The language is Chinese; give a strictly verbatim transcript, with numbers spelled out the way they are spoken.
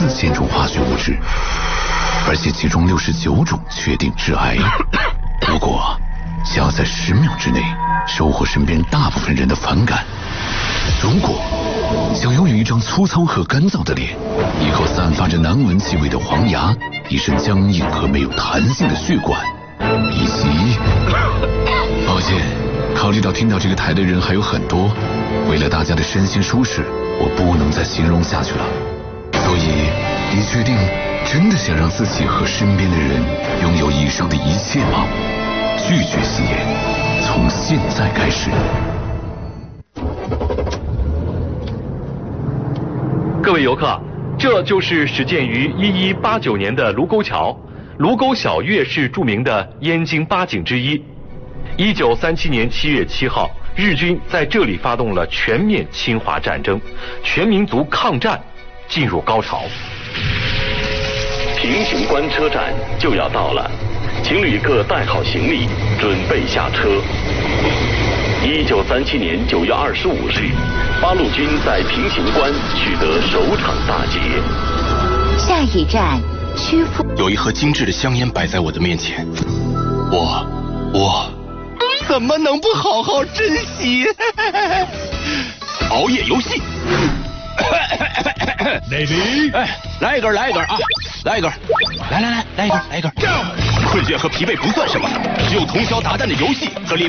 次检出化学物质，而且其中六十九种确定致癌。如果想要在十秒之内收获身边大部分人的反感，如果想拥有一张粗糙和干燥的脸，一口散发着难闻气味的黄牙，一身僵硬和没有弹性的血管，以及……抱歉，考虑到听到这个台的人还有很多，为了大家的身心舒适，我不能再形容下去了。所以，你确定真的想让自己和身边的人拥有以上的一切吗？拒绝吸烟，从现在开始。 各位游客，这就是始建于一一八九年的卢沟桥。卢沟晓月是著名的燕京八景之一。一九三七年七月七号，日军在这里发动了全面侵华战争，全民族抗战进入高潮。 平型关车站就要到了，请旅客带好行李，准备下车。一九三七年九月二十五日，八路军在平型关取得首场大捷。 下一站，曲阜。 有一盒精致的香烟摆在我的面前，我，我怎么能不好好珍惜？熬夜游戏。 内里， 哎，来一根，来一根啊，来一根，来来来，来一根，来一根。困倦和疲惫不算什么，只有通宵达旦的游戏和连